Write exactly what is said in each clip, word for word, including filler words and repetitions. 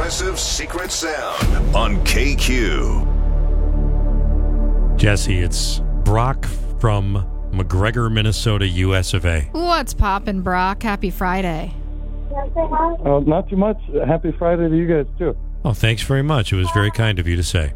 Progressive Secret Sound on K Q. Jesse, it's Brock from McGregor, Minnesota, U S of A. What's poppin', Brock? Happy Friday. Uh, not too much. Happy Friday to you guys, too. Oh, thanks very much. It was very kind of you to say.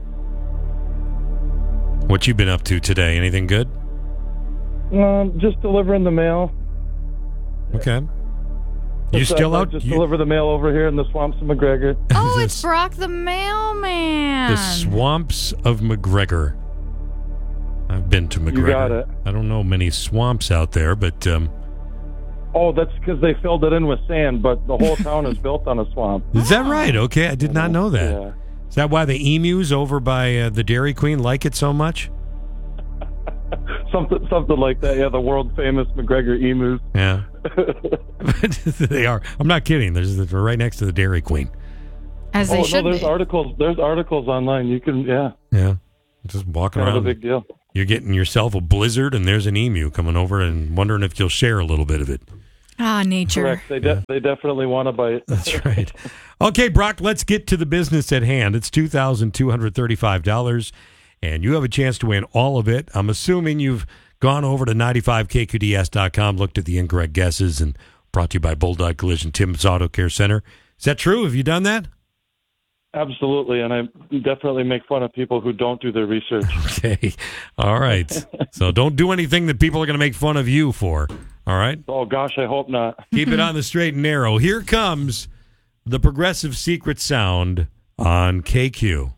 What you been up to today? Anything good? Um, just delivering the mail. Okay. You Just, still uh, out? Just you- deliver the mail over here in the swamps of McGregor. Oh, The it's s- Brock the mailman. The swamps of McGregor. I've been to McGregor. You got it. I don't know many swamps out there, but um, Oh, that's because they filled it in with sand, but the whole town is built on a swamp. is that right? Okay, I did not know that. Yeah. Is that why the emus over by uh, the Dairy Queen like it so much? Something, something like that. Yeah, the world famous McGregor emus. Yeah. They are. I'm not kidding. There's they're right next to the Dairy Queen. As Oh they no, should there's be. articles. There's articles online. You can, yeah, Yeah. Just walking not a around. big deal. You're getting yourself a blizzard, and there's an emu coming over and wondering if you'll share a little bit of it. Ah, nature. Correct. They de- they definitely want to bite. That's right. Okay, Brock, let's get to the business at hand. It's two thousand two hundred thirty-five dollars, and you have a chance to win all of it. I'm assuming you've gone over to ninety-five K Q D S dot com, looked at the incorrect guesses, and brought to you by Bulldog Collision, Tim's Auto Care Center. Is that true? Have you done that? Absolutely, and I definitely make fun of people who don't do their research. Okay. All right. So don't do anything that people are going to make fun of you for. All right? Oh gosh, I hope not. Keep it on the straight and narrow. Here comes the Progressive Secret Sound on K Q.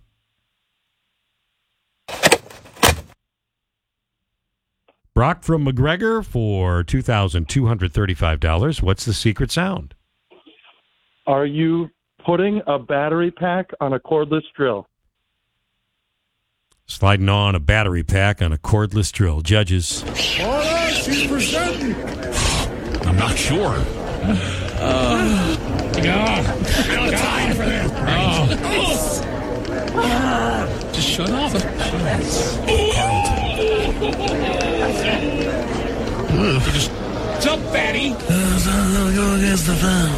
Brock from McGregor for two thousand two hundred thirty-five dollars. What's the secret sound? Are you putting a battery pack on a cordless drill? Sliding on a battery pack on a cordless drill. Judges. All right, she's presenting. I'm not sure. Uh, yeah, I don't have time for this. Oh. Just shut off. Carlton. Just jump, fatty. Go against the fan.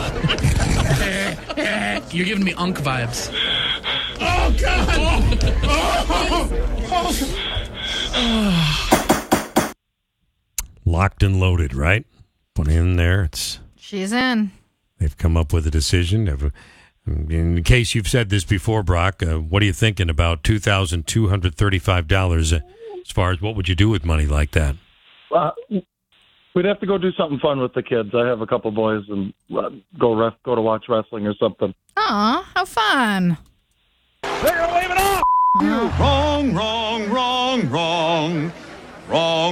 You're giving me Unk vibes. Oh, God! Oh. Oh. Locked and loaded, right? Put it in there. It's She's in. They've come up with a decision. In case you've said this before, Brock, uh, what are you thinking about two thousand two hundred thirty-five dollars uh, as far as what would you do with money like that? Uh, we'd have to go do something fun with the kids. I have a couple boys, and uh, go ref- go to watch wrestling or something. Aw, how fun. They're gonna leave it off! Wrong, wrong, wrong, wrong, wrong.